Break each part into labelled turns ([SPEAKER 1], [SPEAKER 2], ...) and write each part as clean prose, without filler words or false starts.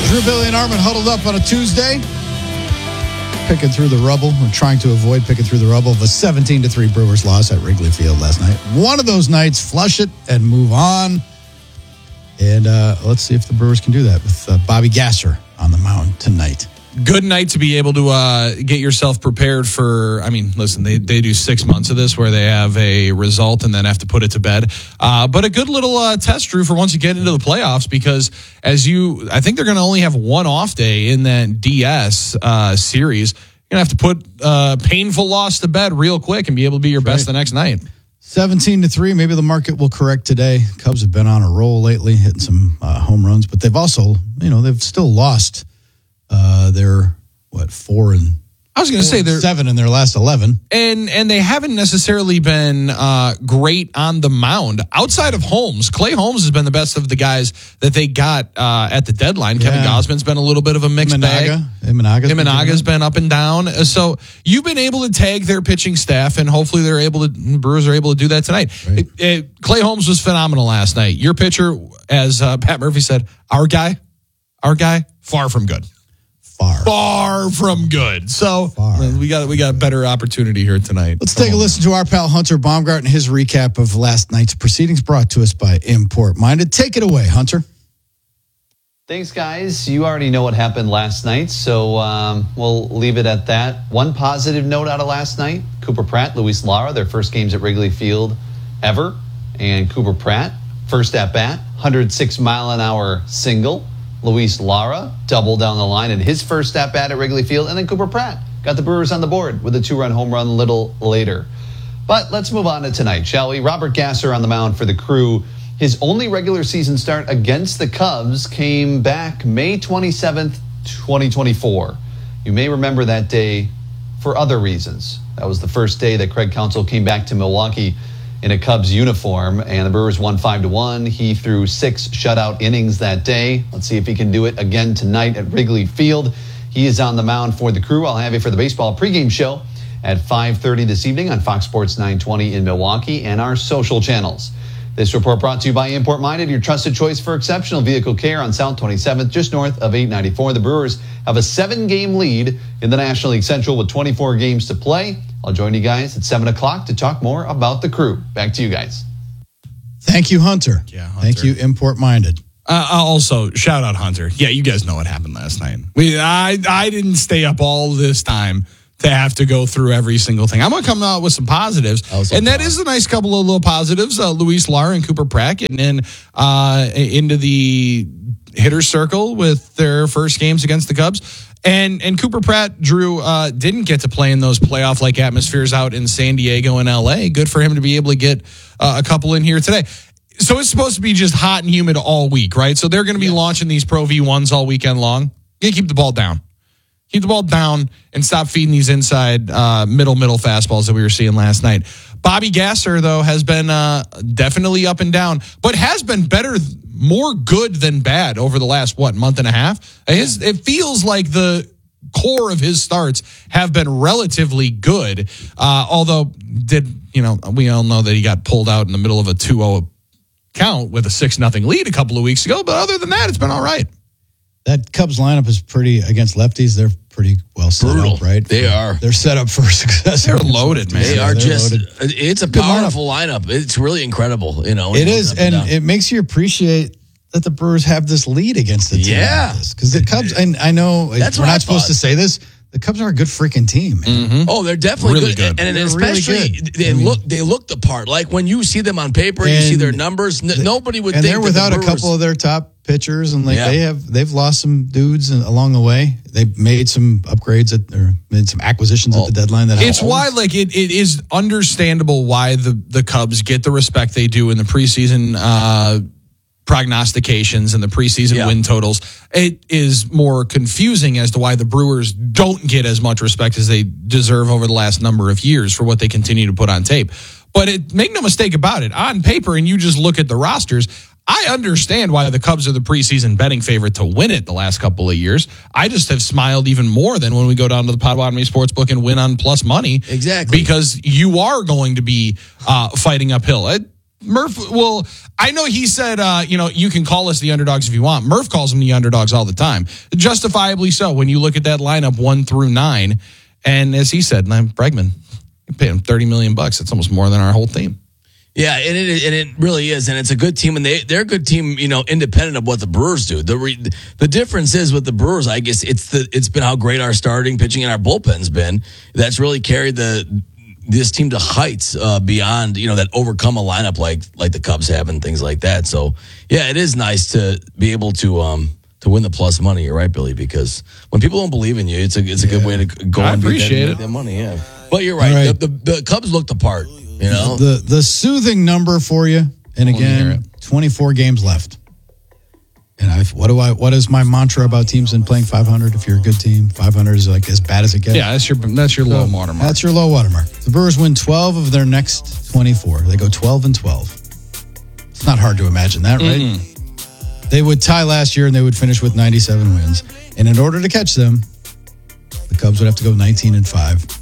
[SPEAKER 1] Drew, Billy, and Armin huddled up on a Tuesday, picking through the rubble, or trying to avoid picking through the rubble of a 17-3 Brewers loss at Wrigley Field last night. One of those nights, flush it and move on. And let's see if the Brewers can do that with Bobby Gasser on the mound tonight.
[SPEAKER 2] Good night to be able to get yourself prepared for, listen, they do 6 months of this where they have a result and then have to put it to bed. But a good little test, Drew, for once you get into the playoffs, because I think they're going to only have one off day in that DS series. You're going to have to put painful loss to bed real quick and be able to be your best the next night.
[SPEAKER 1] 17-3, maybe the market will correct today. Cubs have been on a roll lately, hitting some home runs, but they've also, they've still lost. They're 4 and
[SPEAKER 2] I was going to say they're
[SPEAKER 1] 7 in their last 11,
[SPEAKER 2] and they haven't necessarily been great on the mound outside of Holmes. Clay Holmes has been the best of the guys that they got at the deadline. Yeah. Kevin Gausman's been a little bit of a mixed bag. Imanaga's been up and down. So you've been able to tag their pitching staff, and hopefully Brewers are able to do that tonight. Right. Clay Holmes was phenomenal last night. Your pitcher, as Pat Murphy said, our guy, far from good. Far from good. So we got a better opportunity here tonight.
[SPEAKER 1] Let's take a listen to our pal Hunter Baumgart and his recap of last night's proceedings, brought to us by Import Minded. Take it away, Hunter.
[SPEAKER 3] Thanks, guys. You already know what happened last night, so we'll leave it at that. One positive note out of last night: Cooper Pratt, Luis Lara, their first games at Wrigley Field ever, and Cooper Pratt, first at bat, 106-mile-an-hour single. Luis Lara double down the line in his first at-bat at Wrigley Field, and then Cooper Pratt got the Brewers on the board with a 2-run home run a little later. But let's move on to tonight, shall we? Robert Gasser on the mound for the Crew. His only regular season start against the Cubs came back May 27th, 2024. You may remember that day for other reasons. That was the first day that Craig Counsell came back to Milwaukee in a Cubs uniform, and the Brewers won 5-1. He threw 6 shutout innings that day. Let's see if he can do it again tonight at Wrigley Field. He is on the mound for the Crew. I'll have you for the baseball pregame show at 5:30 this evening on Fox Sports 920 in Milwaukee and our social channels. This report brought to you by Import Minded, your trusted choice for exceptional vehicle care on South 27th, just north of 894. The Brewers have a 7-game lead in the National League Central with 24 games to play. I'll join you guys at 7 o'clock to talk more about the Crew. Back to you guys.
[SPEAKER 1] Thank you, Hunter.
[SPEAKER 2] Yeah, Hunter.
[SPEAKER 1] Thank you, Import Minded.
[SPEAKER 2] Also, shout out Hunter. Yeah, you guys know what happened last night. I didn't stay up all this time to have to go through every single thing. I'm going to come out with some positives. That is a nice couple of little positives. Luis Lara and Cooper Pratt getting in into the hitter circle with their first games against the Cubs. And Cooper Pratt, Drew, didn't get to play in those playoff-like atmospheres out in San Diego and L.A. Good for him to be able to get a couple in here today. So it's supposed to be just hot and humid all week, right? So they're going to be launching these Pro V1s all weekend long. You got to keep the ball down. Keep the ball down and stop feeding these inside middle fastballs that we were seeing last night. Bobby Gasser, though, has been definitely up and down, but has been better, more good than bad over the last, month and a half. It feels like the core of his starts have been relatively good, although we all know that he got pulled out in the middle of a 2-0 count with a 6-0 lead a couple of weeks ago, but other than that, it's been all right.
[SPEAKER 1] That Cubs lineup is pretty, against lefties, they're pretty well set up, right?
[SPEAKER 4] They are.
[SPEAKER 1] They're set up for success.
[SPEAKER 2] They're loaded, man.
[SPEAKER 4] They are it's a powerful lineup. It's really incredible,
[SPEAKER 1] It is, and it makes you appreciate that the Brewers have this lead against the team.
[SPEAKER 4] Yeah.
[SPEAKER 1] Because the Cubs, and I know we're not supposed to say this, the Cubs are a good freaking team.
[SPEAKER 4] Mm-hmm. Oh, they're definitely
[SPEAKER 2] really good.
[SPEAKER 4] And especially
[SPEAKER 1] really
[SPEAKER 4] they look the part. Like when you see them on paper, you see their numbers. Nobody would think.
[SPEAKER 1] And they're without a couple of their top pitchers, and they've lost some dudes along the way. They've made some upgrades or made some acquisitions at the deadline.
[SPEAKER 2] It's why it is understandable why the Cubs get the respect they do in the preseason prognostications and the preseason win totals. It is more confusing as to why the Brewers don't get as much respect as they deserve over the last number of years for what they continue to put on tape. But make no mistake about it, on paper, and you just look at the rosters, I understand why the Cubs are the preseason betting favorite to win it the last couple of years. I just have smiled even more than when we go down to the Potawatomi Sportsbook and win on plus money.
[SPEAKER 4] Exactly.
[SPEAKER 2] Because you are going to be fighting uphill. well, I know he said, you can call us the underdogs if you want. Murph calls them the underdogs all the time. Justifiably so when you look at that lineup 1 through 9. And as he said, Bregman, you pay him $30 million. That's almost more than our whole team.
[SPEAKER 4] Yeah, and it really is, and it's a good team, and they're a good team, independent of what the Brewers do. The difference is with the Brewers, I guess it's been how great our starting pitching and our bullpen's been. That's really carried this team to heights beyond that overcome a lineup like the Cubs have and things like that. So yeah, it is nice to be able to win the plus money. You're right, Billy, because when people don't believe in you, it's a good way to go and
[SPEAKER 2] appreciate
[SPEAKER 4] that money. Yeah, but you're right.
[SPEAKER 1] Right.
[SPEAKER 4] The Cubs looked the part.
[SPEAKER 1] The soothing number for you, and again, 24 games left. And what is my mantra about teams in playing 500? If you're a good team, 500 is like as bad as it gets.
[SPEAKER 2] Yeah, that's your low watermark.
[SPEAKER 1] That's your low watermark. The Brewers win 12 of their next 24. They go 12-12. It's not hard to imagine that, right? Mm-hmm. They would tie last year and they would finish with 97 wins. And in order to catch them, the Cubs would have to go 19-5.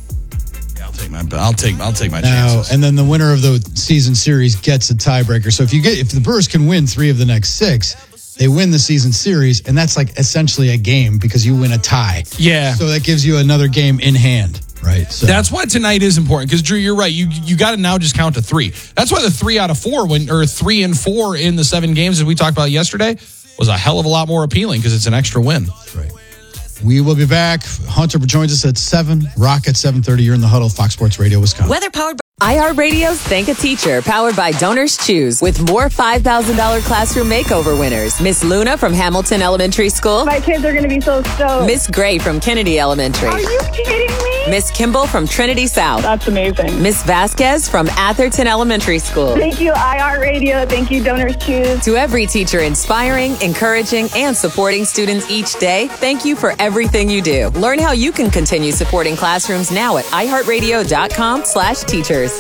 [SPEAKER 2] I'll take my chances.
[SPEAKER 1] And then the winner of the season series gets a tiebreaker. So if the Brewers can win 3 of the next 6. They win the season series, and that's like essentially a game because you win a tie.
[SPEAKER 2] Yeah.
[SPEAKER 1] So that gives you another game in hand, right? So
[SPEAKER 2] that's why tonight is important because, Drew, you're right. You got to now just count to 3. That's why the 3 out of 4 or 3 and 4 in the 7 games that we talked about yesterday was a hell of a lot more appealing because it's an extra win.
[SPEAKER 1] That's right. We will be back. Hunter joins us at 7. Rock at 7:30. You're in the Huddle, Fox Sports Radio, Wisconsin.
[SPEAKER 5] Weather powered by iHeartRadio's Thank a Teacher, powered by Donors Choose, with more $5,000 classroom makeover winners. Miss Luna from Hamilton Elementary School.
[SPEAKER 6] My kids are going to be so stoked.
[SPEAKER 5] Miss Gray from Kennedy Elementary.
[SPEAKER 6] Are you kidding me?
[SPEAKER 5] Miss Kimball from Trinity South.
[SPEAKER 6] That's amazing.
[SPEAKER 5] Miss Vasquez from Atherton Elementary School.
[SPEAKER 6] Thank you, iHeartRadio. Thank you, Donors Choose.
[SPEAKER 5] To every teacher inspiring, encouraging, and supporting students each day, thank you for everything you do. Learn how you can continue supporting classrooms now at iHeartRadio.com/teachers.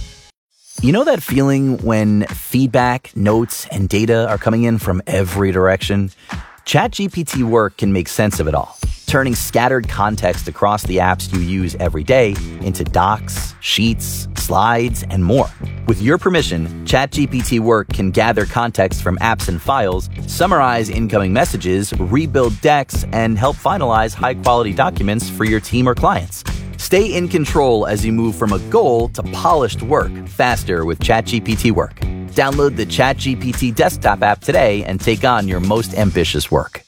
[SPEAKER 7] You know that feeling when feedback, notes, and data are coming in from every direction? ChatGPT Work can make sense of it all, turning scattered context across the apps you use every day into docs, sheets, slides, and more. With your permission, ChatGPT Work can gather context from apps and files, summarize incoming messages, rebuild decks, and help finalize high-quality documents for your team or clients. Stay in control as you move from a goal to polished work faster with ChatGPT Work. Download the ChatGPT desktop app today and take on your most ambitious work.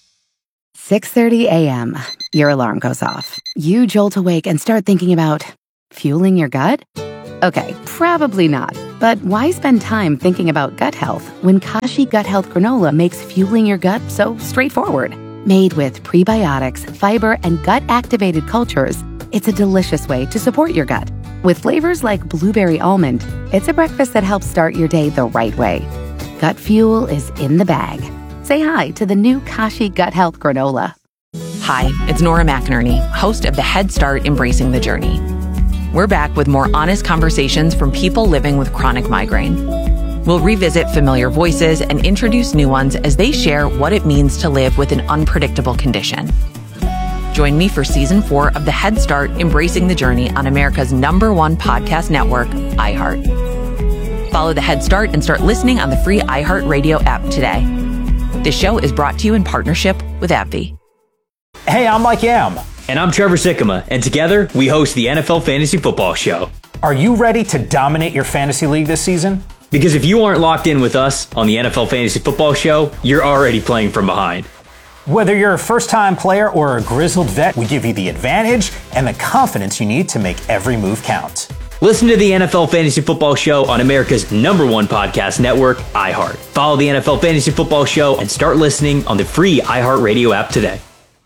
[SPEAKER 8] 6:30 a.m. Your alarm goes off. You jolt awake and start thinking about fueling your gut? Okay, probably not. But why spend time thinking about gut health when Kashi Gut Health Granola makes fueling your gut so straightforward? Made with prebiotics, fiber, and gut-activated cultures, it's a delicious way to support your gut. With flavors like blueberry almond, it's a breakfast that helps start your day the right way. Gut fuel is in the bag. Say hi to the new Kashi Gut Health Granola.
[SPEAKER 9] Hi, it's Nora McInerney, host of the Head Start Embracing the Journey. We're back with more honest conversations from people living with chronic migraine. We'll revisit familiar voices and introduce new ones as they share what it means to live with an unpredictable condition. Join me for Season 4 of the Head Start Embracing the Journey on America's #1 podcast network, iHeart. Follow the Head Start and start listening on the free iHeartRadio app today. This show is brought to you in partnership with AbbVie.
[SPEAKER 10] Hey, I'm Mike Yam. And I'm Trevor Sikkema, and together we host the NFL Fantasy Football Show. Are you ready to dominate your fantasy league this season? Because if you aren't locked in with us on the NFL Fantasy Football Show, you're already playing from behind. Whether you're a first-time player or a grizzled vet, we give you the advantage and the confidence you need to make every move count. Listen to the NFL Fantasy Football Show on America's #1 podcast network, iHeart. Follow the NFL Fantasy Football Show and start listening on the free iHeartRadio app today.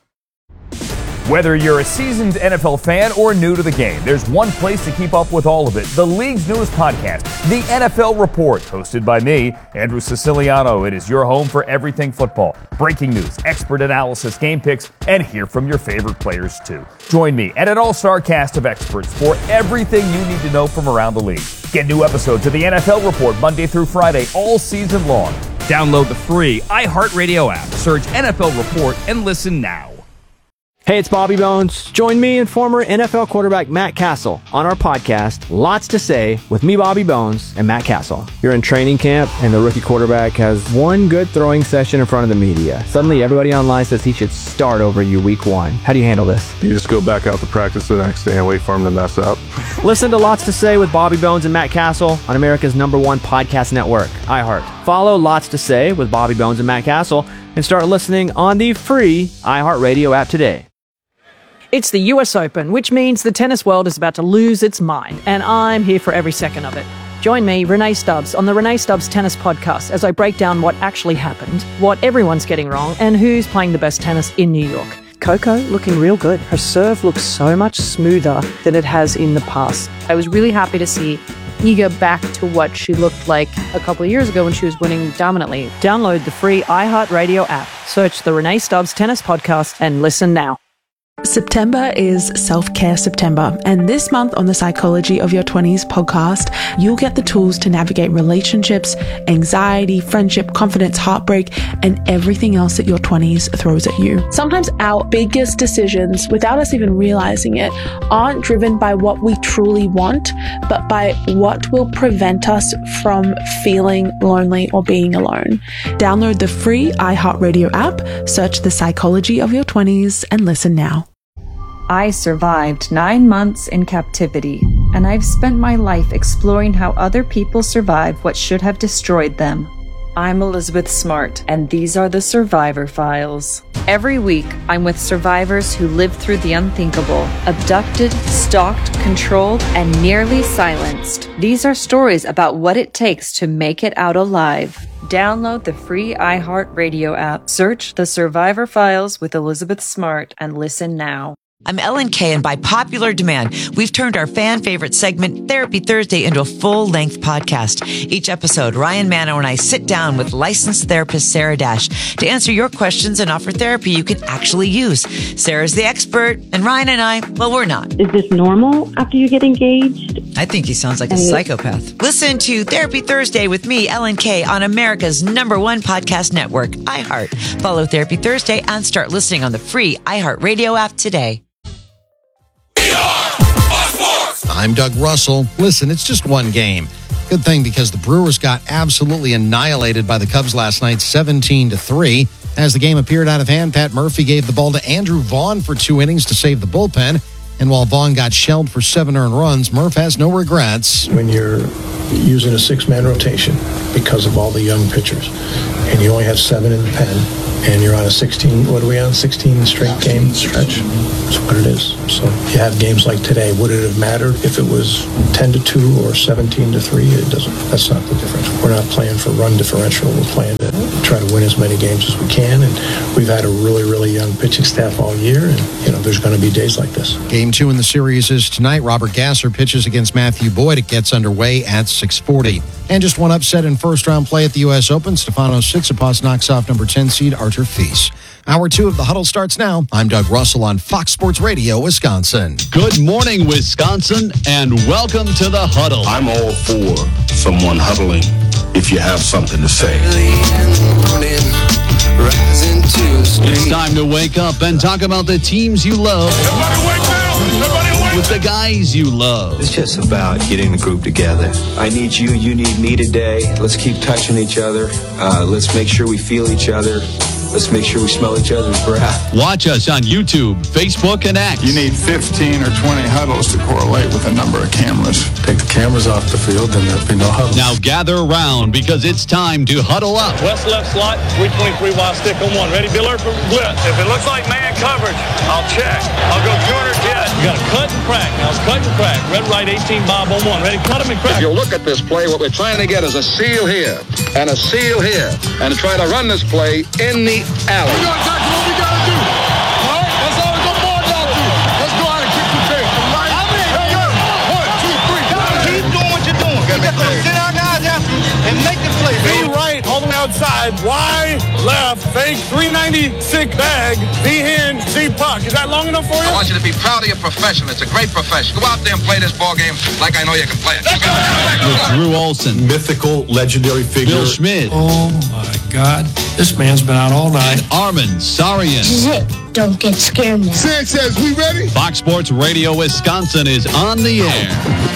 [SPEAKER 11] Whether you're a seasoned NFL fan or new to the game, there's one place to keep up with all of it. The league's newest podcast, The NFL Report, hosted by me, Andrew Siciliano. It is your home for everything football. Breaking news, expert analysis, game picks, and hear from your favorite players too. Join me and an all-star cast of experts for everything you need to know from around the league. Get new episodes of The NFL Report Monday through Friday all season long. Download the free iHeartRadio app, search NFL Report, and listen now.
[SPEAKER 12] Hey, it's Bobby Bones. Join me and former NFL quarterback Matt Castle on our podcast, Lots to Say, with me, Bobby Bones, and Matt Castle. You're in training camp, and the rookie quarterback has one good throwing session in front of the media. Suddenly, everybody online says he should start over you week one. How do you handle this?
[SPEAKER 13] You just go back out to practice the next day and wait for him to mess up.
[SPEAKER 12] Listen to Lots to Say with Bobby Bones and Matt Castle on America's #1 podcast network, iHeart. Follow Lots to Say with Bobby Bones and Matt Castle and start listening on the free iHeartRadio app today.
[SPEAKER 14] It's the US Open, which means the tennis world is about to lose its mind, and I'm here for every second of it. Join me, Renee Stubbs, on the Renee Stubbs Tennis Podcast as I break down what actually happened, what everyone's getting wrong, and who's playing the best tennis in New York. Coco looking real good. Her serve looks so much smoother than it has in the past.
[SPEAKER 15] I was really happy to see Iga back to what she looked like a couple of years ago when she was winning dominantly.
[SPEAKER 14] Download the free iHeartRadio app, search the Renee Stubbs Tennis Podcast, and listen now.
[SPEAKER 16] September is Self-Care September, and this month on the Psychology of Your 20s podcast, you'll get the tools to navigate relationships, anxiety, friendship, confidence, heartbreak, and everything else that your 20s throws at you.
[SPEAKER 17] Sometimes our biggest decisions, without us even realizing it, aren't driven by what we truly want, but by what will prevent us from feeling lonely or being alone.
[SPEAKER 16] Download the free iHeartRadio app, search the Psychology of Your 20s, and listen now.
[SPEAKER 18] I survived 9 months in captivity, and I've spent my life exploring how other people survive what should have destroyed them. I'm Elizabeth Smart, and these are the Survivor Files. Every week, I'm with survivors who lived through the unthinkable, abducted, stalked, controlled, and nearly silenced. These are stories about what it takes to make it out alive. Download the free iHeartRadio app, search The Survivor Files with Elizabeth Smart, and listen now.
[SPEAKER 19] I'm Ellen Kay, and by popular demand, we've turned our fan favorite segment, Therapy Thursday, into a full-length podcast. Each episode, Ryan Manno and I sit down with licensed therapist Sarah Dash to answer your questions and offer therapy you can actually use. Sarah's the expert, and Ryan and I, well, we're not.
[SPEAKER 20] Is this normal after you get engaged?
[SPEAKER 19] I think he sounds like a psychopath. Listen to Therapy Thursday with me, Ellen Kay, on America's #1 podcast network, iHeart. Follow Therapy Thursday and start listening on the free iHeartRadio app today.
[SPEAKER 21] I'm Doug Russell. Listen, it's just one game. Good thing, because the Brewers got absolutely annihilated by the Cubs last night, 17-3. As the game appeared out of hand, Pat Murphy gave the ball to Andrew Vaughn for 2 innings to save the bullpen. And while Vaughn got shelled for 7 earned runs, Murph has no regrets.
[SPEAKER 22] When you're using a 6-man rotation because of all the young pitchers, and you only have 7 in the pen, and you're on a 16 straight game stretch. That's what it is. So you have games like today. Would it have mattered if it was 10-2 or 17-3? It doesn't. That's not the difference. We're not playing for run differential. We're playing to try to win as many games as we can. And we've had a really, really young pitching staff all year. And, there's going to be days like this.
[SPEAKER 21] Game 2 in the series is tonight. Robert Gasser pitches against Matthew Boyd. It gets underway at 6:40. And just one upset in first-round play at the U.S. Open. Stefanos Tsitsipas knocks off number 10 seed Artur Fils. Hour 2 of The Huddle starts now. I'm Doug Russell on Fox Sports Radio, Wisconsin.
[SPEAKER 23] Good morning, Wisconsin, and welcome to The Huddle.
[SPEAKER 24] I'm all for someone huddling if you have something to say.
[SPEAKER 23] It's time to wake up and talk about the teams you love.
[SPEAKER 24] Everybody wake up! Everybody wake up!
[SPEAKER 23] With the guys you love.
[SPEAKER 25] It's just about getting the group together. I need you, you need me today. Let's keep touching each other. Let's make sure we feel each other. Let's make sure we smell each other's breath.
[SPEAKER 23] Watch us on YouTube, Facebook, and X.
[SPEAKER 24] You need 15 or 20 huddles to correlate with a number of cameras. Take the cameras off the field, then there'll be no huddles.
[SPEAKER 23] Now gather around, because it's time to huddle up.
[SPEAKER 26] West left slot, 323 wide stick on 1. Ready, Biller for blitz. If it looks like man coverage, I'll check. I'll go corner jet. You got to cut and crack. Now it's cut and crack. Red right 18 Bob on 1. Ready, cut him and crack.
[SPEAKER 24] If you look at this play, what we're trying to get is a seal here and a seal here, and try to run this play in the alley.
[SPEAKER 26] We're going to tackle what we got to do. All right? That's all we're going to y'all do. Let's go out and kick the tape. Right? Hey, 1, 2, 3. Keep doing what you're doing. You got to send our guys after and make the play. Be right on the outside. Wide, left, fade. take 396 bag, Z-Hen, Z-Puck. Is that long enough for you?
[SPEAKER 24] I want you to be proud of your profession. It's a great profession. Go out there and play this ball game like I know you can play it.
[SPEAKER 23] With Drew Olson,
[SPEAKER 1] mythical, legendary figure.
[SPEAKER 23] Bill Schmidt.
[SPEAKER 1] Oh, my God. This man's been out all night.
[SPEAKER 23] And Armin Sarian.
[SPEAKER 2] This is it. Don't get scared now.
[SPEAKER 1] Sanchez, we ready?
[SPEAKER 23] Fox Sports Radio Wisconsin is on the air.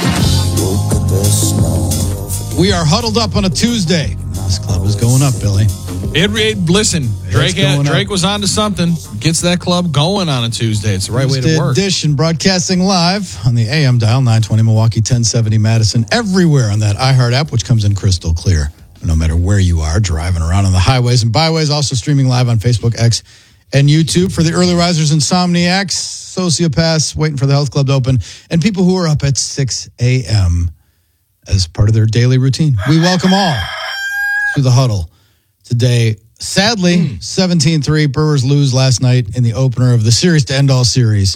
[SPEAKER 3] We are huddled up on a Tuesday. This club is going up, Billy.
[SPEAKER 4] Listen, Drake was on to something. Gets that club going on a Tuesday. It's the right way to work.
[SPEAKER 3] Edition broadcasting live on the AM dial, 920 Milwaukee, 1070 Madison. Everywhere on that iHeart app, which comes in crystal clear. No matter where you are, driving around on the highways and byways. Also streaming live on Facebook, X, and YouTube for the early risers, insomniacs, sociopaths waiting for the health club to open, and people who are up at 6 a.m. as part of their daily routine. We welcome all to the huddle today. Sadly, 17-3, Brewers lose last night in the opener of the series to end all series.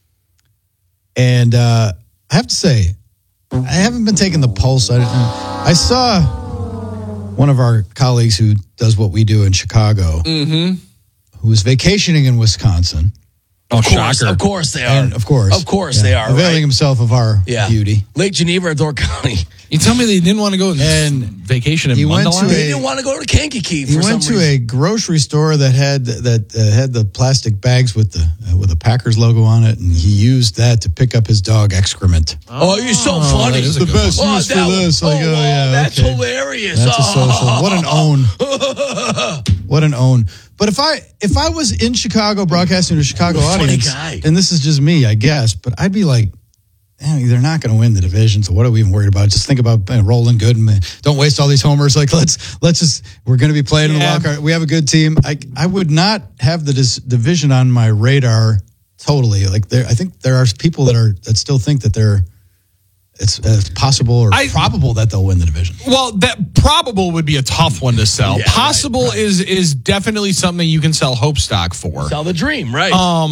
[SPEAKER 3] And I have to say, I haven't been taking the pulse. I saw one of our colleagues who does what we do in Chicago, who was vacationing in Wisconsin.
[SPEAKER 4] Oh, shocker.
[SPEAKER 5] Of course they are.
[SPEAKER 3] And of course
[SPEAKER 5] they are.
[SPEAKER 3] Availing himself of our beauty.
[SPEAKER 5] Lake Geneva or Door County.
[SPEAKER 4] You tell me they didn't want to go and vacation in Mundelein?
[SPEAKER 5] They didn't want to go to Kankakee for some reason.
[SPEAKER 3] He went to a grocery store that had the plastic bags with the Packers logo on it, and he used that to pick up his dog excrement.
[SPEAKER 5] Oh, you're so funny.
[SPEAKER 3] That's the best use for this.
[SPEAKER 5] That's hilarious.
[SPEAKER 3] That's a social. What an own. What an own. But if I was in Chicago broadcasting to a Chicago audience, and this is just me, I guess, but I'd be like, they're not going to win the division, so what are we even worried about? Just think about rolling good and don't waste all these homers. Like let's just, we're going to be playing in the wild card. We have a good team. I would not have the division on my radar totally. Like I think there are people that still think that it's possible or probable that they'll win the division.
[SPEAKER 4] Well, that probable would be a tough one to sell. Possible is definitely something you can sell hope stock for.
[SPEAKER 5] Sell the dream, right?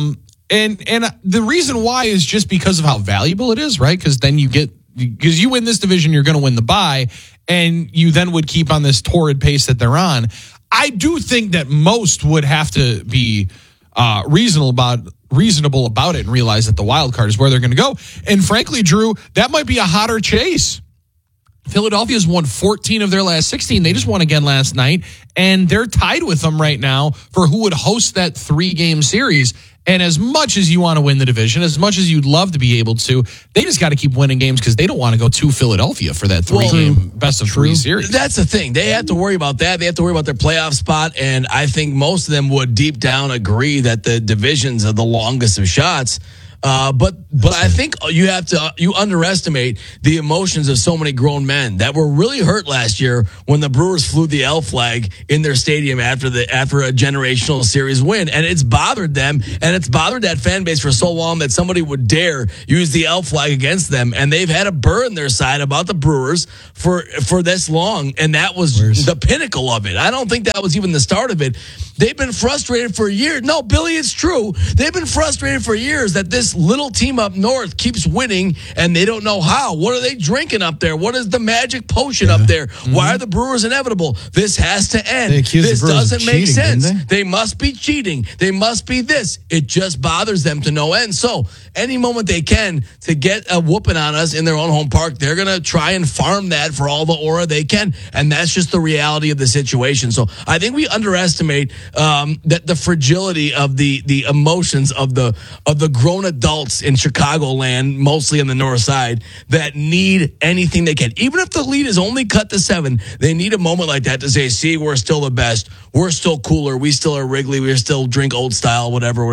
[SPEAKER 4] And the reason why is just because of how valuable it is, right? Because then because you win this division, you're going to win the bye, and you then would keep on this torrid pace that they're on. I do think that most would have to be reasonable about it and realize that the wild card is where they're going to go. And frankly, Drew, that might be a hotter chase. Philadelphia's won 14 of their last 16. They just won again last night, and they're tied with them right now for who would host that 3-game series. And as much as you want to win the division, as much as you'd love to be able to, they just got to keep winning games because they don't want to go to Philadelphia for that 3-game best of 3 series.
[SPEAKER 5] That's the thing. They have to worry about that. They have to worry about their playoff spot. And I think most of them would deep down agree that the divisions are the longest of shots. But I think you underestimate the emotions of so many grown men that were really hurt last year when the Brewers flew the L flag in their stadium after a generational series win, and it's bothered them, and it's bothered that fan base for so long that somebody would dare use the L flag against them, and they've had a burr in their side about the Brewers for this long, and that was the pinnacle of it. I don't think that was even the start of it. They've been frustrated for years. No, Billy, it's true. They've been frustrated for years that this little team up north keeps winning, and they don't know how. What are they drinking up there? What is the magic potion up there? Why are the Brewers inevitable? This has to end. This doesn't make sense. They must be cheating. They must be this. It just bothers them to no end. So any moment they can to get a whooping on us in their own home park, they're going to try and farm that for all the aura they can, and that's just the reality of the situation. So I think we underestimate that the fragility of the emotions of the grown adults in Chicagoland, mostly on the north side, that need anything they can. Even if the lead is only cut to 7, they need a moment like that to say, see, we're still the best. We're still cooler. We still are Wrigley. We still drink old style, whatever.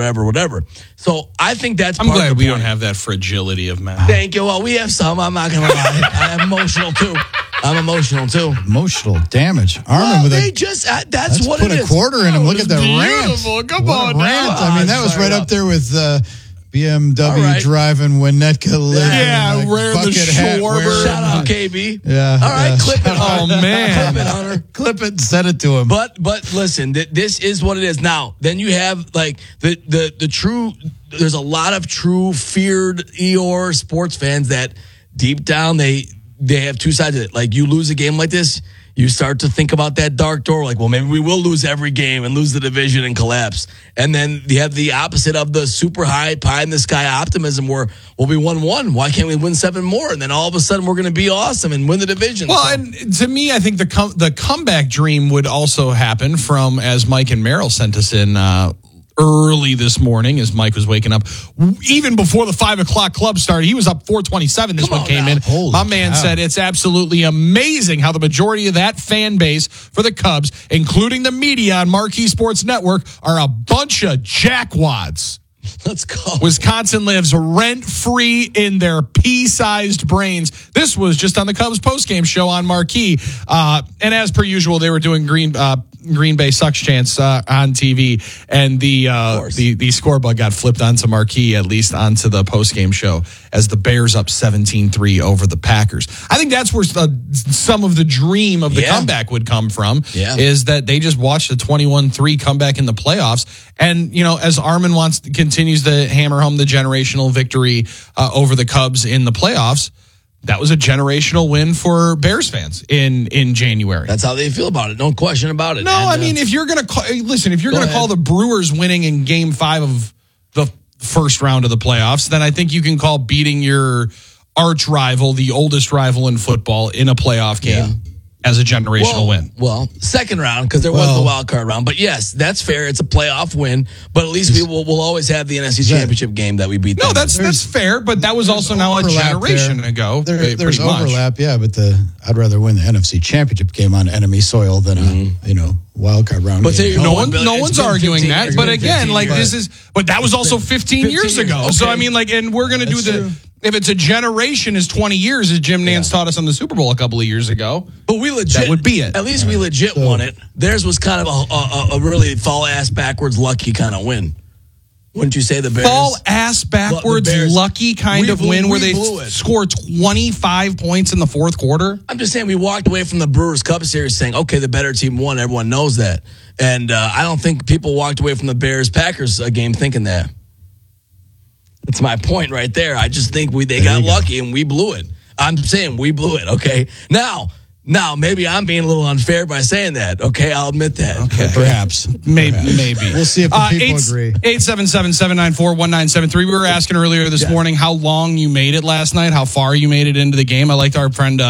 [SPEAKER 5] So I think that's
[SPEAKER 4] I'm glad we don't have that fragility of man.
[SPEAKER 5] Thank you. Well, we have some. I'm not going to lie. I'm emotional too. Emotional
[SPEAKER 3] damage. Armin with
[SPEAKER 5] that's what it is.
[SPEAKER 3] Put a quarter in him. Look at the rant.
[SPEAKER 4] Come on,
[SPEAKER 3] rant. I mean, that was right up there with BMW driving Winnetka living.
[SPEAKER 4] wearing the Schwarber.
[SPEAKER 5] Shout out, KB.
[SPEAKER 3] Yeah.
[SPEAKER 5] All right, clip it.
[SPEAKER 4] Oh, man.
[SPEAKER 5] Clip it, Hunter.
[SPEAKER 3] Clip it and send it to him.
[SPEAKER 5] But listen, this is what it is. Now, then you have like the true, there's a lot of true feared Eeyore sports fans that deep down they have two sides of it. Like, you lose a game like this, you start to think about that dark door, like, well, maybe we will lose every game and lose the division and collapse. And then you have the opposite of the super high pie in the sky optimism where, well, we won 1. Why can't we win 7 more? And then all of a sudden we're going to be awesome and win the division.
[SPEAKER 4] Well, and to me, I think the comeback dream would also happen from, as Mike and Merrill sent us in early this morning as Mike was waking up. Even before the 5 o'clock club started, he was up 4:27. This one came in. My man said it's absolutely amazing how the majority of that fan base for the Cubs, including the media on Marquee Sports Network, are a bunch of jackwads.
[SPEAKER 5] Let's go.
[SPEAKER 4] Wisconsin lives rent-free in their pea-sized brains. This was just on the Cubs postgame show on Marquee. And as per usual, they were doing Green Bay sucks chants on TV, and the score bug got flipped onto Marquee, at least onto the postgame show, as the Bears up 17-3 over the Packers. I think that's where some of the dream of the comeback would come from, is that they just watched a 21-3 comeback in the playoffs. And, as Armin continues to hammer home the generational victory over the Cubs in the playoffs, that was a generational win for Bears fans in January.
[SPEAKER 5] That's how they feel about it. No question about it.
[SPEAKER 4] No, I mean, if you're going to call the Brewers winning in Game 5 of the first round of the playoffs, then I think you can call beating your arch rival, the oldest rival in football, in a playoff game as a generational win.
[SPEAKER 5] Well, second round, because there was the wild card round. But yes, that's fair. It's a playoff win. But at least we'll always have the NFC Championship game that we beat.
[SPEAKER 4] No, that's fair. But that was also now a generation ago.
[SPEAKER 3] There's overlap, but I'd rather win the NFC Championship game on enemy soil than a wild card round.
[SPEAKER 5] But
[SPEAKER 3] game.
[SPEAKER 4] No one's arguing that. But again, but that was also 15 years ago. Okay. So I mean, and we're going to do if it's a generation is 20 years, as Jim Nance taught us on the Super Bowl a couple of years ago.
[SPEAKER 5] But we legit,
[SPEAKER 4] that would be it.
[SPEAKER 5] At least we legit won it. Theirs was kind of a really fall ass backwards lucky kind of win. Wouldn't you say the Bears?
[SPEAKER 4] Fall ass backwards lucky kind of win where they score 25 points in the fourth quarter?
[SPEAKER 5] I'm just saying we walked away from the Brewers Cup series saying, okay, the better team won. Everyone knows that. And I don't think people walked away from the Bears-Packers game thinking that. That's my point right there. I just think they got lucky and we blew it. I'm saying we blew it, okay? Now, maybe I'm being a little unfair by saying that, okay? I'll admit that.
[SPEAKER 3] Okay, perhaps.
[SPEAKER 4] Maybe.
[SPEAKER 3] We'll see if the people agree.
[SPEAKER 4] 877-794-1973. We were asking earlier this morning how long you made it last night, how far you made it into the game. I liked our friend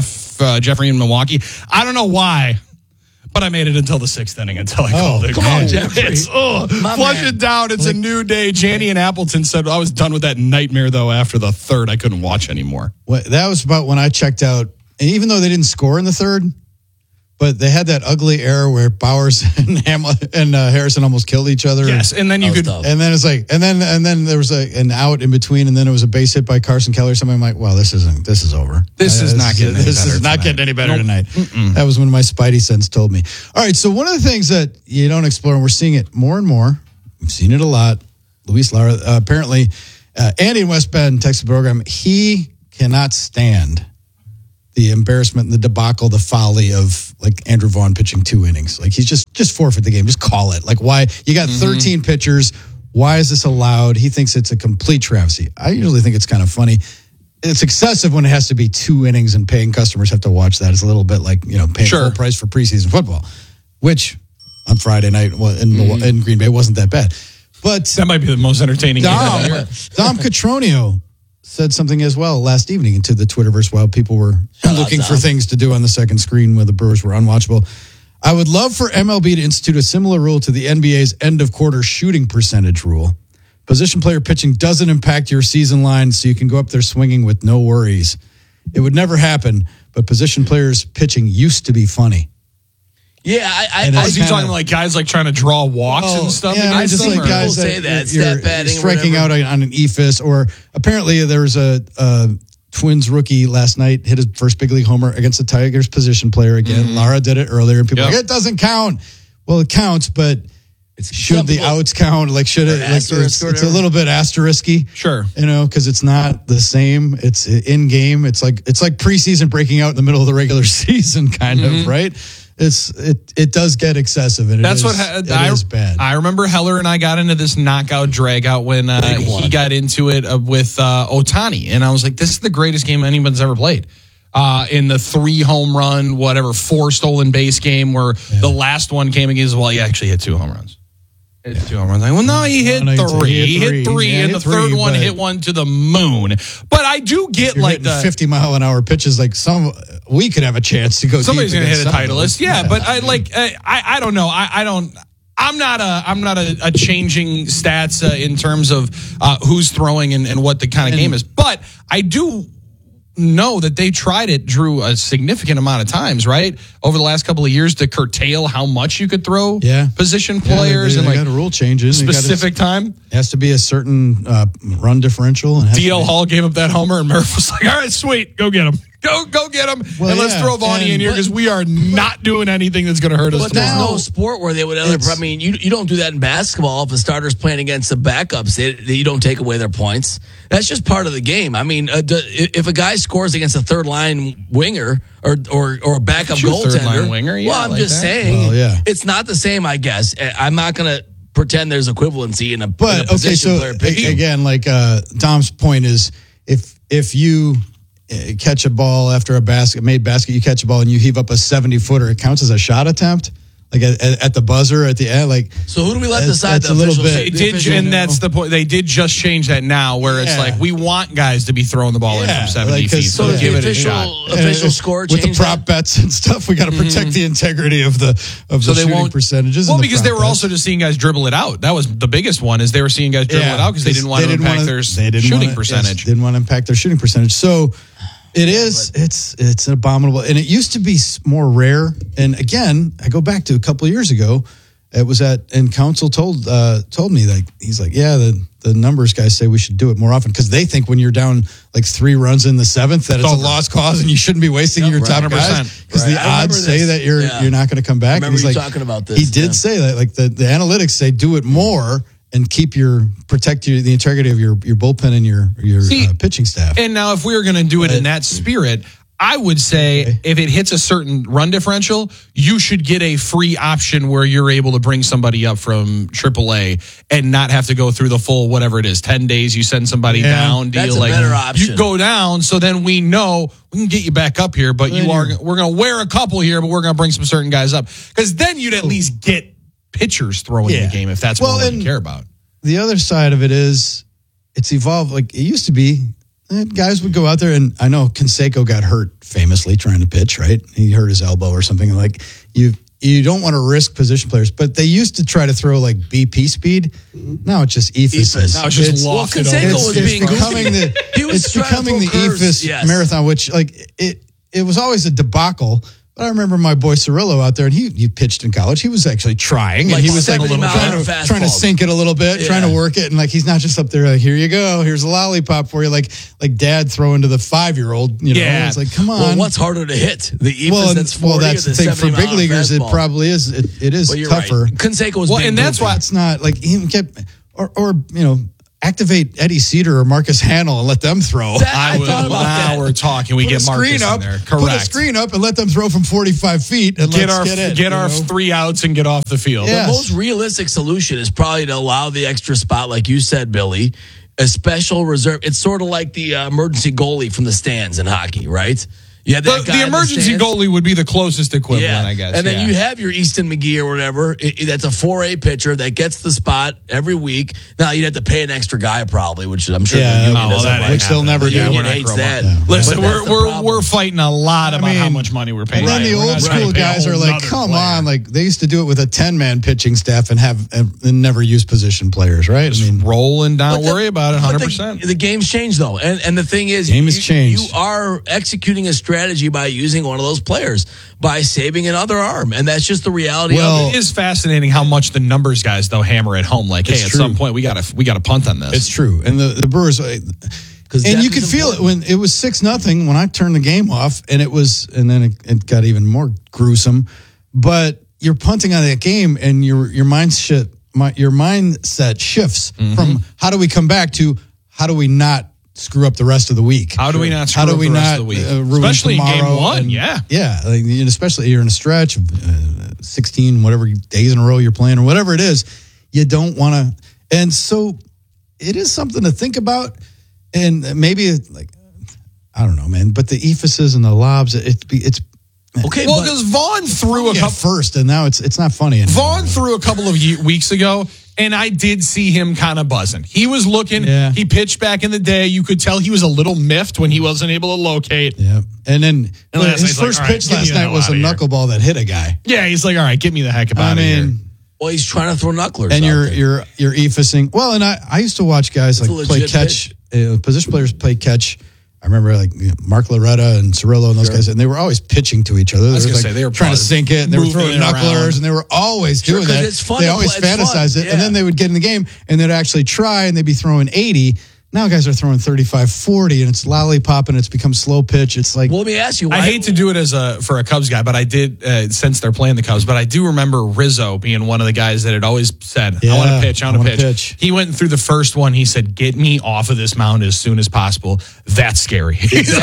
[SPEAKER 4] Jeffrey in Milwaukee. I don't know why, but I made it until the 6th inning until I called it.
[SPEAKER 5] Come on, Jeffrey.
[SPEAKER 4] Flush it down. It's a new day. Janie and Appleton said I was done with that nightmare, though, after the 3rd. I couldn't watch anymore.
[SPEAKER 3] Well, that was about when I checked out. And even though they didn't score in the 3rd, but they had that ugly error where Bowers and Harrison almost killed each other.
[SPEAKER 4] Yes, and then you could.
[SPEAKER 3] And then it's like, and then there was an out in between, and then it was a base hit by Carson Keller. Something I'm like, well, this is over.
[SPEAKER 4] This is not getting
[SPEAKER 3] any better tonight. That was when my spidey sense told me. All right, so one of the things that you don't explore, and we're seeing it more and more. We've seen it a lot. Luis Lara, apparently, Andy in West Bend texted the program. He cannot stand the embarrassment, the debacle, the folly of Andrew Vaughn pitching 2 innings. He's just forfeit the game. Just call it. Why? You got 13 pitchers. Why is this allowed? He thinks it's a complete travesty. I usually think it's kind of funny. It's excessive when it has to be 2 innings and paying customers have to watch that. It's a little bit like, paying full price for preseason football, which on Friday night in Green Bay wasn't that bad. But
[SPEAKER 4] that might be the most entertaining game of the year.
[SPEAKER 3] Dom Catronio said something as well last evening into the Twitterverse while people were looking for things to do on the second screen where the Brewers were unwatchable. I would love for MLB to institute a similar rule to the NBA's end of quarter shooting percentage rule. Position player pitching doesn't impact your season line, so you can go up there swinging with no worries. It would never happen, but position players pitching used to be funny.
[SPEAKER 5] Yeah,
[SPEAKER 4] was he talking like guys trying to draw walks and stuff?
[SPEAKER 3] Yeah,
[SPEAKER 5] I just think
[SPEAKER 3] guys
[SPEAKER 5] people say that stat padding,
[SPEAKER 3] striking out on an eephus, or apparently there was a Twins rookie last night hit his first big league homer against the Tigers position player again. Lara did it earlier, and people are like, it doesn't count. Well, it counts, but should the outs count? Should it? It's a little bit asterisky,
[SPEAKER 4] sure.
[SPEAKER 3] Because it's not the same. It's in game. It's like preseason breaking out in the middle of the regular season, kind of, right? It does get excessive, and
[SPEAKER 4] that's
[SPEAKER 3] it is bad.
[SPEAKER 4] I remember Heller and I got into this knockout dragout when he got into it with Ohtani, and I was like, "This is the greatest game anyone's ever played." in the 3 home run, 4 stolen base game where the last one came against, he actually hit 2 home runs. Hit 2 home runs. Well, no, he hit 3. He hit 3, and the third one hit one to the moon. But I do get like the
[SPEAKER 3] 50-mile-an-hour pitches. Like we could have a chance to go.
[SPEAKER 4] Somebody's
[SPEAKER 3] going to
[SPEAKER 4] hit a Titleist. Yeah, but I don't know. I'm not a changing stats in terms of who's throwing and what the kind of game is. But I do know that they tried it, Drew, a significant amount of times, right? Over the last couple of years to curtail how much you could throw position players
[SPEAKER 3] they
[SPEAKER 4] and
[SPEAKER 3] got rule changes.
[SPEAKER 4] Specific time.
[SPEAKER 3] It has to be a certain run differential. And
[SPEAKER 4] DL Hall gave up that homer and Murph was like, all right, sweet, go get him. Go get him. Well, and let's throw Vaughnie in here because we are not doing anything that's going to hurt us.
[SPEAKER 5] But there's no sport where they would ever. I mean, you don't do that in basketball. If a starter's playing against the backups, you don't take away their points. That's just part of the game. I mean, if a guy scores against a third line winger or a backup goaltender,
[SPEAKER 4] third line winger,
[SPEAKER 5] I'm just saying, it's not the same. I guess I'm not going to pretend there's equivalency in a position player picking.
[SPEAKER 3] Again, like Dom's point is, if you catch a ball after a made basket, you catch a ball and you heave up a 70-footer, it counts as a shot attempt, like at the buzzer at the end. Like,
[SPEAKER 5] so who do we let decide?
[SPEAKER 3] That's a little bit.
[SPEAKER 4] That's the point. They did just change that now, where it's like we want guys to be throwing the ball in from 70 feet. So give it a shot.
[SPEAKER 5] Official score
[SPEAKER 3] with the prop bets and stuff. We got to protect the integrity of the shooting percentages.
[SPEAKER 4] Well, because they were also just seeing guys dribble it out. That was the biggest one. Is they were seeing guys dribble it out because they didn't want to impact their shooting percentage.
[SPEAKER 3] Didn't want to impact their shooting percentage. So. It is. It's abominable, and it used to be more rare. And again, I go back to a couple of years ago. It was and Council told me, like, he's like, yeah, the numbers guys say we should do it more often because they think when you're down like 3 runs in the 7th that it's a lost cause and you shouldn't be wasting your top guys because the odds say that you're not going to come back.
[SPEAKER 5] I remember
[SPEAKER 3] you
[SPEAKER 5] talking about this.
[SPEAKER 3] He did say that, like the analytics say do it more. And protect the integrity of your bullpen and your pitching staff.
[SPEAKER 4] And now, if we were going to do it in that spirit, I would say if it hits a certain run differential, you should get a free option where you're able to bring somebody up from AAA and not have to go through the full whatever it is 10 days. You send somebody down.
[SPEAKER 5] That's
[SPEAKER 4] deal
[SPEAKER 5] a better option.
[SPEAKER 4] You go down, so then we know we can get you back up here. But we're going to wear a couple here, but we're going to bring some certain guys up because then you'd at least get pitchers throwing the game if that's what you care about.
[SPEAKER 3] The other side of it is it's evolved. Like it used to be, guys would go out there, and I know Canseco got hurt famously trying to pitch, right? He hurt his elbow or something. Like you don't want to risk position players, but they used to try to throw like BP speed. Now it's just ephus.
[SPEAKER 4] Now it's just lofted.
[SPEAKER 5] Canseco was being
[SPEAKER 3] becoming
[SPEAKER 5] it's
[SPEAKER 3] becoming the ephus marathon, which like it was always a debacle. But I remember my boy Cirillo out there, and he pitched in college. He was actually trying, and he was like trying to sink it a little bit, trying to work it, and like he's not just up there like, here you go, here's a lollipop for you, like dad throwing to the 5-year-old. It's like, come on.
[SPEAKER 5] Well, what's harder to hit, the ephus that's 40
[SPEAKER 3] that's the thing for big leaguers. It probably is. It is tougher.
[SPEAKER 5] Right. Canseco was
[SPEAKER 3] and that's why it's not like he kept or activate Eddie Cedar or Marcus Hanel and let them throw.
[SPEAKER 4] Now we're talking. We get Marcus in there. Correct.
[SPEAKER 3] Put a screen up and let them throw from 45 feet and
[SPEAKER 4] get our 3 outs and get off the field.
[SPEAKER 5] The most realistic solution is probably to allow the extra spot, like you said, Billy, a special reserve. It's sort of like the emergency goalie from the stands in hockey, right? Yeah,
[SPEAKER 4] the emergency goalie would be the closest equivalent, I guess.
[SPEAKER 5] And then you have your Easton McGee or whatever. That's a 4A pitcher that gets the spot every week. Now, you'd have to pay an extra guy probably, which I'm sure the union doesn't like.
[SPEAKER 3] Which they'll never do.
[SPEAKER 5] The union hates that.
[SPEAKER 4] Listen, we're fighting a lot about how much money we're paying.
[SPEAKER 3] And then the old school guys are like, come on. Like, they used to do it with a 10-man pitching staff and never use position players, right?
[SPEAKER 4] Just rolling down, worry about it 100%.
[SPEAKER 5] The game's changed, though. And the thing is,
[SPEAKER 3] game has changed.
[SPEAKER 5] You are executing a strategy by using one of those players, by saving another arm. And that's just the reality of it.
[SPEAKER 4] It is fascinating how much the numbers guys, though, hammer at home. Like, hey, at some point, we got to punt on this.
[SPEAKER 3] It's true. And the Brewers... And you could feel it when it was 6-0 when I turned the game off, and then it got even more gruesome. But you're punting on that game, and your mindset shifts from how do we come back to how do we not screw up the rest of the week?
[SPEAKER 4] How do we not screw up the rest of the week? Especially in game one,
[SPEAKER 3] especially you're in a stretch of 16 whatever days in a row you're playing or whatever it is. You don't want to, and so it is something to think about. And maybe I don't know, man. But the ephuses and the lobs, it's
[SPEAKER 5] okay.
[SPEAKER 4] Well, because Vaughn threw a couple
[SPEAKER 3] first, and now it's not funny anymore.
[SPEAKER 4] Vaughn threw a couple of weeks ago, and I did see him kind of buzzing. He was looking.
[SPEAKER 3] Yeah.
[SPEAKER 4] He pitched back in the day. You could tell he was a little miffed when he wasn't able to locate.
[SPEAKER 3] Yeah, and then
[SPEAKER 4] last
[SPEAKER 3] his
[SPEAKER 4] night's
[SPEAKER 3] first
[SPEAKER 4] like, all right,
[SPEAKER 3] pitch
[SPEAKER 4] get me
[SPEAKER 3] last
[SPEAKER 4] the
[SPEAKER 3] night
[SPEAKER 4] hell
[SPEAKER 3] was a
[SPEAKER 4] outta here.
[SPEAKER 3] knuckleball that hit a guy.
[SPEAKER 4] Yeah, he's like, all right, get me the heck out of here.
[SPEAKER 5] Well, he's trying to throw knucklers.
[SPEAKER 3] And
[SPEAKER 5] out there.
[SPEAKER 3] you're ephusing. Well, and I used to watch guys
[SPEAKER 5] It's a
[SPEAKER 3] like play
[SPEAKER 5] legit
[SPEAKER 3] catch. Position players play catch. I remember like Mark Loretta and Cirillo and those guys, and they were always pitching to each other.
[SPEAKER 4] They were
[SPEAKER 3] trying to sink it, and they were
[SPEAKER 4] moving
[SPEAKER 3] throwing
[SPEAKER 4] it
[SPEAKER 3] knucklers,
[SPEAKER 4] around.
[SPEAKER 3] and they were always
[SPEAKER 5] Sure,
[SPEAKER 3] doing
[SPEAKER 5] 'cause
[SPEAKER 3] that.
[SPEAKER 5] it's fun
[SPEAKER 3] They
[SPEAKER 5] to
[SPEAKER 3] always
[SPEAKER 5] play. It's
[SPEAKER 3] fantasize
[SPEAKER 5] fun,
[SPEAKER 3] it, and then they would get in the game, and they'd actually try, and they'd be throwing 80. Now guys are throwing 35, 40, and it's lollipop, and it's become slow pitch. It's like,
[SPEAKER 5] well, let me ask you.
[SPEAKER 4] I hate to do it for a Cubs guy, but I did since they're playing the Cubs. But I do remember Rizzo being one of the guys that had always said, "I want to pitch, I want to pitch." He went through the first one. He said, "Get me off of this mound as soon as possible." That's scary.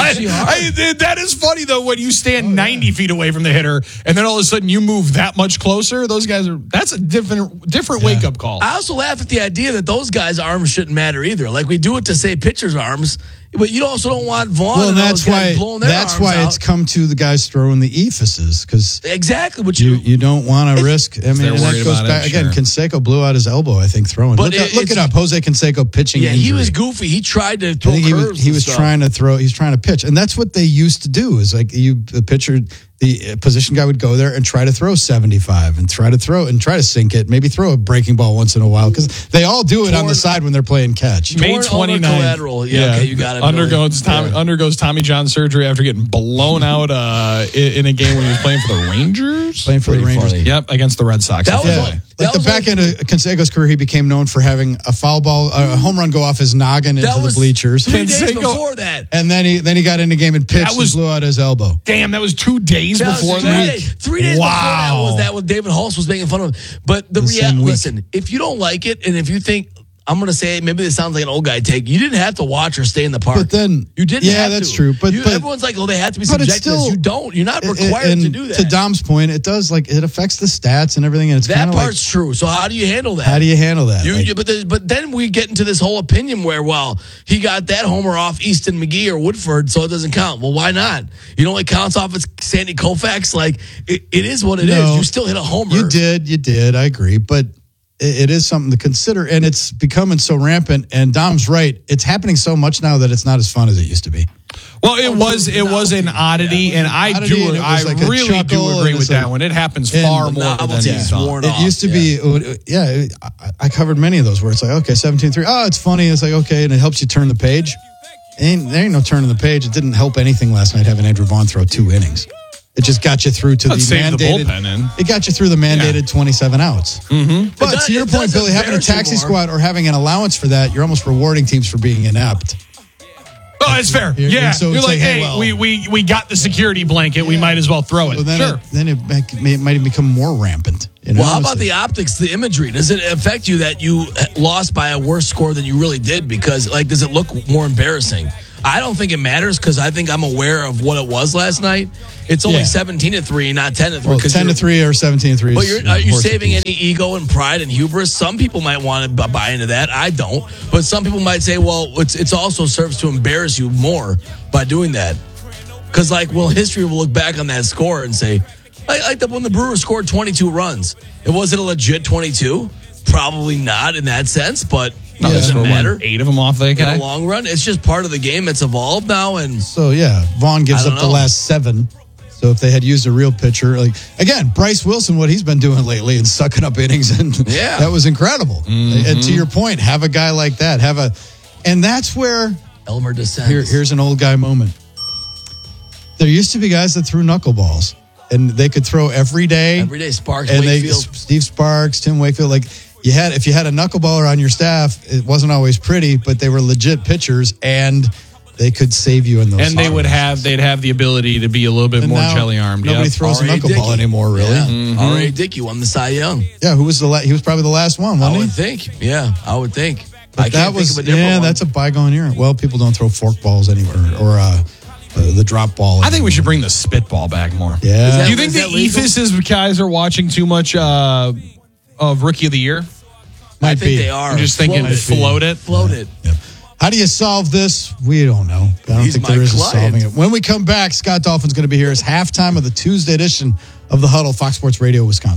[SPEAKER 4] That is funny though. When you stand 90 feet away from the hitter, and then all of a sudden you move that much closer, those guys that's a different wake up call.
[SPEAKER 5] I also laugh at the idea that those guys' arms shouldn't matter either. Like we do it to say pitchers' arms, but you also don't want Vaughn.
[SPEAKER 3] well,
[SPEAKER 5] and
[SPEAKER 3] that's
[SPEAKER 5] those guys
[SPEAKER 3] why
[SPEAKER 5] blowing their arms
[SPEAKER 3] it's
[SPEAKER 5] out.
[SPEAKER 3] come to the guys throwing the ephuses because
[SPEAKER 5] Exactly what
[SPEAKER 3] you don't want to risk. I mean,
[SPEAKER 4] they're
[SPEAKER 3] and that
[SPEAKER 4] worried
[SPEAKER 3] goes
[SPEAKER 4] about
[SPEAKER 3] back
[SPEAKER 4] it,
[SPEAKER 3] again.
[SPEAKER 4] sure.
[SPEAKER 3] Canseco blew out his elbow, I think, throwing.
[SPEAKER 5] But
[SPEAKER 3] Look it up. Jose Canseco pitching.
[SPEAKER 5] Yeah, he
[SPEAKER 3] injury.
[SPEAKER 5] was goofy. He tried to
[SPEAKER 3] I
[SPEAKER 5] throw
[SPEAKER 3] think
[SPEAKER 5] curves.
[SPEAKER 3] he
[SPEAKER 5] and
[SPEAKER 3] was
[SPEAKER 5] stuff.
[SPEAKER 3] trying to throw. He's trying to pitch, and that's what they used to do. Is like the pitcher, the position guy would go there and try to throw 75 and try to sink it. Maybe throw a breaking ball once in a while because they all do it on the side when they're playing catch.
[SPEAKER 4] May
[SPEAKER 5] Torn over
[SPEAKER 4] 29th.
[SPEAKER 5] collateral. Yeah, okay, you got it.
[SPEAKER 4] Undergoes Tommy John surgery after getting blown out in a game when he was playing for the Rangers.
[SPEAKER 3] Playing for the Rangers.
[SPEAKER 5] funny.
[SPEAKER 4] Yep, against the Red Sox.
[SPEAKER 5] That was
[SPEAKER 3] Yeah.
[SPEAKER 5] like-
[SPEAKER 3] Like the
[SPEAKER 5] was
[SPEAKER 3] back end of Canseco's career, he became known for having a foul ball, a home run go off his noggin into
[SPEAKER 5] That
[SPEAKER 3] the
[SPEAKER 5] was
[SPEAKER 3] bleachers.
[SPEAKER 5] 3 days
[SPEAKER 4] Canseco-
[SPEAKER 5] before that.
[SPEAKER 3] And then he got in the game and pitched
[SPEAKER 4] That was-
[SPEAKER 3] and blew out his elbow.
[SPEAKER 4] Damn, that was 2 days
[SPEAKER 5] That was
[SPEAKER 4] before
[SPEAKER 5] 3
[SPEAKER 4] that.
[SPEAKER 5] days. 3 days before that what David Hulse was making fun of. But the
[SPEAKER 3] The same
[SPEAKER 5] reality,
[SPEAKER 3] week.
[SPEAKER 5] listen, if you don't like it, and if you think, I'm going to say, maybe this sounds like an old guy take, you didn't have to watch or stay in the park.
[SPEAKER 3] But then
[SPEAKER 5] you didn't
[SPEAKER 3] yeah,
[SPEAKER 5] have
[SPEAKER 3] that's
[SPEAKER 5] to.
[SPEAKER 3] true. But
[SPEAKER 5] everyone's like, oh, they have to be
[SPEAKER 3] but it's
[SPEAKER 5] subjected to this.
[SPEAKER 3] still-
[SPEAKER 5] You don't. You're not required
[SPEAKER 3] and
[SPEAKER 5] to do that.
[SPEAKER 3] To Dom's point, it does it affects the stats and everything, and it's
[SPEAKER 5] that
[SPEAKER 3] kind of like,
[SPEAKER 5] part's true. So how do you handle that?
[SPEAKER 3] how do you handle that? Like,
[SPEAKER 5] But then we get into this whole opinion where, well, he got that homer off Easton McGee or Woodford, so it doesn't count. Well, why not? You know, it counts off as Sandy Koufax. Like it is what it is.
[SPEAKER 3] No,
[SPEAKER 5] You still hit a homer.
[SPEAKER 3] You did. I agree, but it is something to consider, and it's becoming so rampant. And Dom's right; it's happening so much now that it's not as fun as it used to be.
[SPEAKER 4] Well, it was an oddity, and I
[SPEAKER 3] Oddity, and it was like a
[SPEAKER 4] really
[SPEAKER 3] chuckle,
[SPEAKER 4] do
[SPEAKER 3] and
[SPEAKER 4] agree
[SPEAKER 3] it's
[SPEAKER 4] with that
[SPEAKER 3] like-
[SPEAKER 4] one. It happens
[SPEAKER 3] and
[SPEAKER 4] far
[SPEAKER 3] the
[SPEAKER 4] more than
[SPEAKER 5] novelty
[SPEAKER 4] you
[SPEAKER 5] is
[SPEAKER 4] thought.
[SPEAKER 5] worn
[SPEAKER 3] It
[SPEAKER 5] off,
[SPEAKER 3] used to be, I covered many of those where it's like, okay, 17-3. Oh, it's funny. It's like, okay, and it helps you turn the page. There ain't no turning the page. It didn't help anything last night having Andrew Vaughn throw 2 innings. It just got you through to the
[SPEAKER 4] Saved the
[SPEAKER 3] mandated.
[SPEAKER 4] bullpen in.
[SPEAKER 3] It got you through the mandated 27 outs. Mm-hmm. But to your point, Billy, having a taxi squad or having an allowance for that, you're almost rewarding teams for being inept.
[SPEAKER 4] Oh, it's fair.
[SPEAKER 3] You're-
[SPEAKER 4] Yeah,
[SPEAKER 3] so
[SPEAKER 4] you're
[SPEAKER 3] it's
[SPEAKER 4] like,
[SPEAKER 3] like,
[SPEAKER 4] hey,
[SPEAKER 3] hey, well-
[SPEAKER 4] we got the security blanket. We might as well throw it.
[SPEAKER 3] So then
[SPEAKER 4] Sure.
[SPEAKER 3] it might even become more rampant. You know?
[SPEAKER 5] Well, how about the optics, the imagery? Does it affect you that you lost by a worse score than you really did? Because, does it look more embarrassing? I don't think it matters because I think I'm aware of what it was last night. It's only 17-3, not 10-3.
[SPEAKER 3] Well, 10-3 or 17-3.
[SPEAKER 5] But are you saving any ego and pride and hubris? Some people might want to buy into that. I don't. But some people might say, well, it's also serves to embarrass you more by doing that. Because, history will look back on that score and say, when the Brewers scored 22 runs, was it a legit 22? Probably not in that sense, but doesn't matter.
[SPEAKER 4] 8 of them off that guy.
[SPEAKER 5] In the long run, it's just part of the game. It's evolved now, and
[SPEAKER 3] So Vaughn gives up the last 7. So if they had used a real pitcher, again, Bryce Wilson, what he's been doing lately and sucking up innings, and that was incredible.
[SPEAKER 4] Mm-hmm.
[SPEAKER 3] And to your point, have a guy like that, and that's where
[SPEAKER 5] Elmer descends.
[SPEAKER 3] Here's an old guy moment. There used to be guys that threw knuckleballs, and they could throw every day.
[SPEAKER 5] Every day, Sparks,
[SPEAKER 3] and
[SPEAKER 5] Wakefield.
[SPEAKER 3] Steve Sparks, Tim Wakefield, if you had a knuckleballer on your staff, it wasn't always pretty, but they were legit pitchers, and they could save you in those.
[SPEAKER 4] And they'd have the ability to be a little bit
[SPEAKER 3] And
[SPEAKER 4] more
[SPEAKER 3] now
[SPEAKER 4] jelly armed.
[SPEAKER 3] Nobody throws a
[SPEAKER 5] R.A.
[SPEAKER 3] knuckleball
[SPEAKER 5] Dickey.
[SPEAKER 3] anymore, really.
[SPEAKER 5] Yeah.
[SPEAKER 4] Mm-hmm.
[SPEAKER 5] R.A. Dickey won the Cy Young.
[SPEAKER 3] Yeah, who was he was probably the last one, wasn't
[SPEAKER 5] I would
[SPEAKER 3] he?
[SPEAKER 5] think. Yeah, I would think.
[SPEAKER 3] But
[SPEAKER 5] I can't think of a different one.
[SPEAKER 3] that's a bygone era. Well, people don't throw fork balls anywhere, or the drop ball.
[SPEAKER 4] I think we should bring the spitball back more.
[SPEAKER 3] Yeah.
[SPEAKER 4] Do you think
[SPEAKER 5] is
[SPEAKER 4] the
[SPEAKER 5] that legal?
[SPEAKER 4] Ephesus guys are watching too much of Rookie of the Year?
[SPEAKER 5] I think they are.
[SPEAKER 4] I'm just thinking, float it.
[SPEAKER 5] Float it.
[SPEAKER 3] How How do you solve this? We don't know. I don't think there is a solving it. When we come back, Scott Dolphin's going to be here as halftime of the Tuesday edition of The Huddle, Fox Sports Radio, Wisconsin.